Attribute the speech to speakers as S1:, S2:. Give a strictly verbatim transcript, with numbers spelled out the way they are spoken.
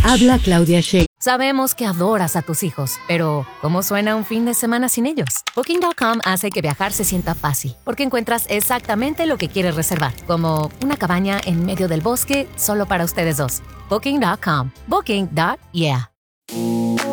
S1: Habla Claudia Sheinbaum.
S2: Sabemos que adoras a tus hijos, pero ¿cómo suena un fin de semana sin ellos? Booking punto com hace que viajar se sienta fácil, porque encuentras exactamente lo que quieres reservar, como una cabaña en medio del bosque solo para ustedes dos. Booking punto com. Booking. Yeah.